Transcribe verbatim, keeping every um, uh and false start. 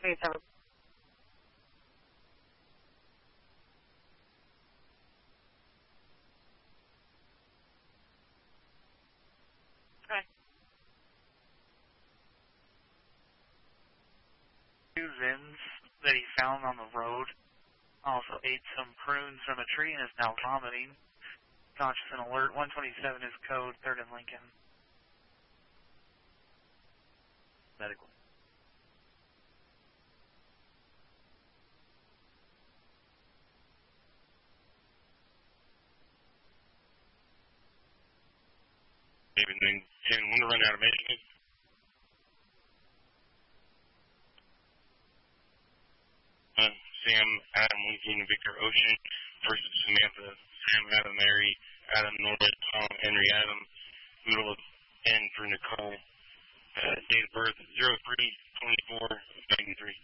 twenty-seven. Okay. Two Zins that he found on the road. Also ate some prunes from a tree and is now vomiting. Conscious and alert. one twenty-seven is code, third and Lincoln. Medical. David ten, one to run out of Michigan. Uh, Sam, Adam, Lincoln, Victor Ocean. First is Samantha, Sam, Adam, Mary, Adam, Nora, Tom, Henry, Adam. Middle of N for Nicole. Uh, date of birth, zero three twenty-four ninety-three.